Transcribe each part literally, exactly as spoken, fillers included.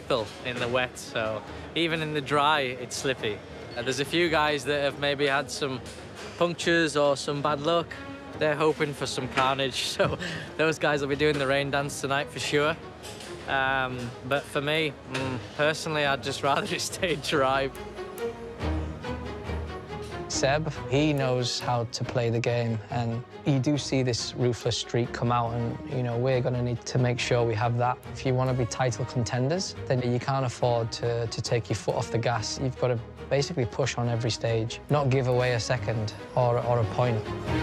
slippery in the wet, so even in the dry, it's slippy. Uh, there's a few guys that have maybe had some punctures or some bad luck. They're hoping for some carnage, so those guys will be doing the rain dance tonight for sure. Um, but for me, mm, personally, I'd just rather just stay dry. Seb, he knows how to play the game, and you do see this ruthless streak come out, and, you know, we're going to need to make sure we have that. If you want to be title contenders, then you can't afford to, to take your foot off the gas. You've got to basically push on every stage, not give away a second or, or a point.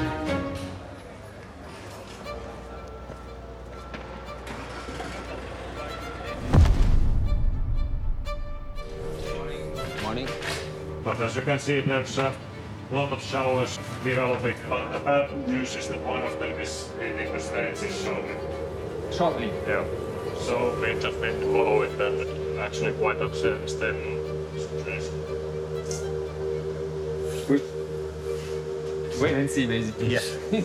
Morning. But as you can see, there's a lot of showers developing. But the bad news is that one of them is hitting the stage is shortly. Shortly? Yeah. So we just need to follow it and actually quite observe them. Good. Wait and see, basically. Yeah.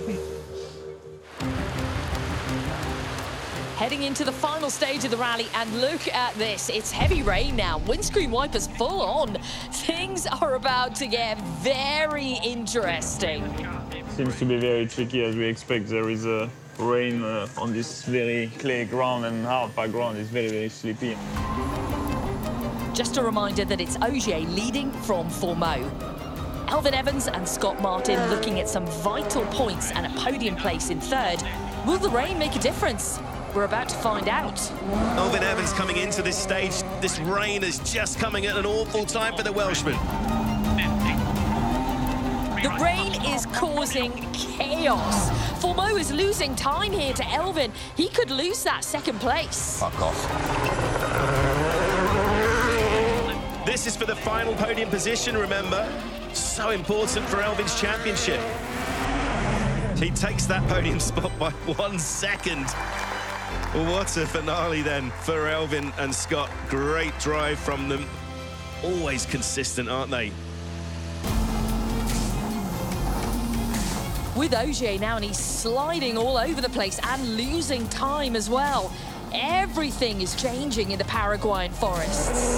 Heading into the final stage of the rally, and look at this. It's heavy rain now. Windscreen wipers full on. Things are about to get very interesting. Seems to be very tricky as we expect. There is a rain uh, on this very clay ground, and hard background is very, very sleepy. Just a reminder that it's Ogier leading from Fourmaux. Elfyn Evans and Scott Martin looking at some vital points and a podium place in third. Will the rain make a difference? We're about to find out. Elfyn Evans coming into this stage. This rain is just coming at an awful time for the Welshman. The rain is causing chaos. Fourmaux is losing time here to Elfyn. He could lose that second place. Fuck off. This is for the final podium position, remember. So important for Elfyn's championship. He takes that podium spot by one second. What a finale then for Elfyn and Scott. Great drive from them. Always consistent, aren't they? With Ogier now, and he's sliding all over the place and losing time as well. Everything is changing in the Paraguayan forests.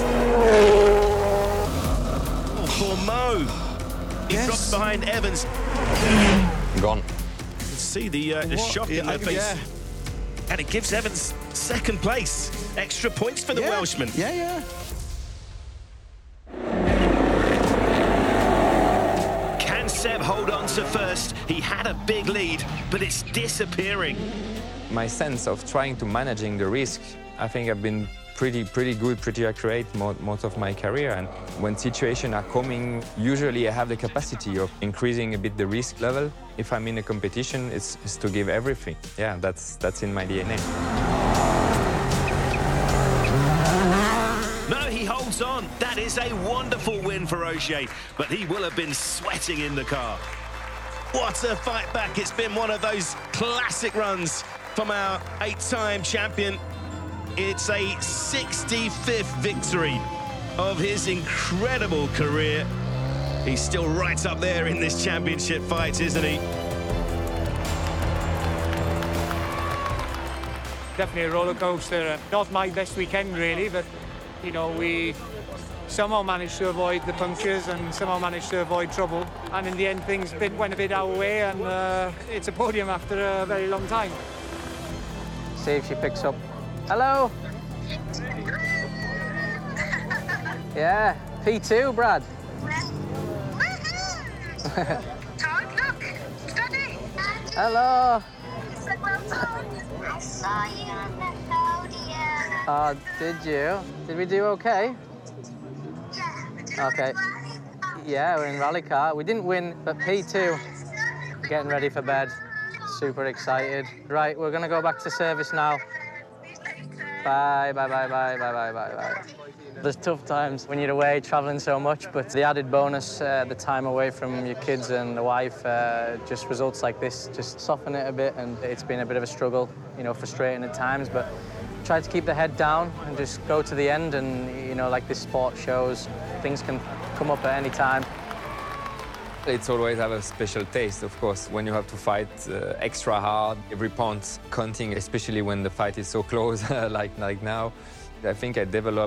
Oh, Fourmaux. He yes. drops behind Evans. Gone. See the, uh, the shock yeah, in their I, face. Yeah. And it gives Evans second place. Extra points for the yeah. Welshman. Yeah, yeah. Can Seb hold on to first? He had a big lead, but it's disappearing. My sense of trying to managing the risk, I think I've been pretty pretty good, pretty accurate mo most of my career. And when situations are coming, usually I have the capacity of increasing a bit the risk level. If I'm in a competition, it's, it's to give everything. Yeah, that's that's in my D N A. No, he holds on. That is a wonderful win for Ogier, but he will have been sweating in the car. What a fight back. It's been one of those classic runs from our eight-time champion. It's a sixty-fifth victory of his incredible career. He's still right up there in this championship fight, isn't he? Definitely a roller coaster. Not my best weekend, really, but, you know, we somehow managed to avoid the punctures and somehow managed to avoid trouble. And in the end, things went a bit our way, and uh, it's a podium after a very long time. See if she picks up. Hello? Yeah, P two, Brad. Hello. I saw you on the podium. Oh, did you? Did we do okay? Yeah. Okay. Yeah, we're in rally car. We didn't win, but P two. Getting ready for bed. Super excited. Right, we're gonna go back to service now. Bye, bye, bye, bye, bye, bye, bye, bye. There's tough times when you're away, traveling so much, but the added bonus, uh, the time away from your kids and the wife, uh, just results like this, just soften it a bit, and it's been a bit of a struggle, you know, frustrating at times, but try to keep the head down and just go to the end, and, you know, like this sport shows, things can come up at any time. It's always have a special taste, of course, when you have to fight uh, extra hard, every pound counting, especially when the fight is so close, like, like now. I think I developed